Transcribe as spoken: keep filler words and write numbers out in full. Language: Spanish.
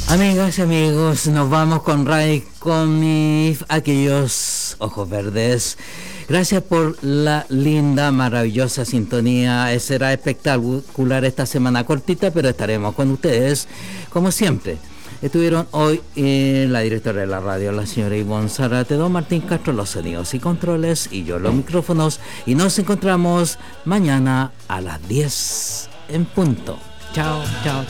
Amigas y amigos, nos vamos con Ray, con mis aquellos ojos verdes. Gracias por la linda, maravillosa sintonía. Será espectacular esta semana cortita, pero estaremos con ustedes como siempre. Estuvieron hoy eh, la directora de la radio, la señora Ivonne Zárate, don Martín Castro, los sonidos y controles, y yo los micrófonos. Y nos encontramos mañana a las diez en punto. Chao, chao.